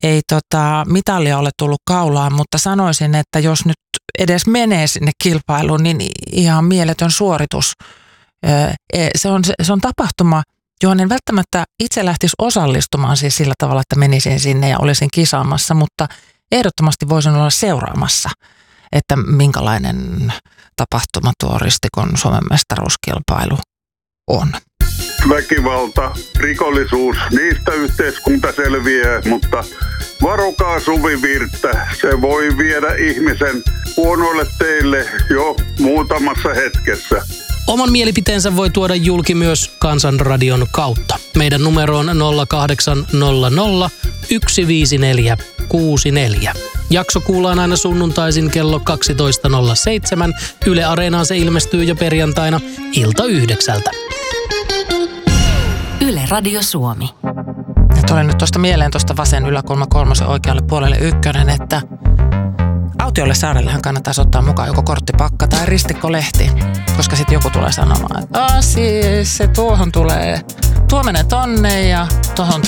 ei mitalia ole tullut kaulaan, mutta sanoisin, että jos nyt edes menee sinne kilpailuun, niin ihan mieletön suoritus. Se on tapahtuma, johon en välttämättä itse lähtisi osallistumaan siis sillä tavalla, että menisin sinne ja olisin kisaamassa, mutta ehdottomasti voisin olla seuraamassa, että minkälainen tapahtuma tuo Ristikon Suomen mestaruuskilpailu on. Väkivalta, rikollisuus, niistä yhteiskunta selviää, mutta varokaa Suvivirttä. Se voi viedä ihmisen huonoille teille jo muutamassa hetkessä. Oman mielipiteensä voi tuoda julki myös Kansanradion kautta. Meidän numero on 0800 154 64. Jakso kuullaan aina sunnuntaisin kello 12.07. Yle Areenaan se ilmestyy jo perjantaina ilta 9. Yle Radio Suomi. Ja tuli nyt tuosta mieleen tuosta vasen yläkulma 3 oikealle puolelle 1, että Autiolle saarellehan kannattaisi ottaa mukaan joko korttipakka tai ristikkolehti, koska sitten joku tulee sanomaan, että siis se tuohon tulee, tuo menee tonne ja tuohon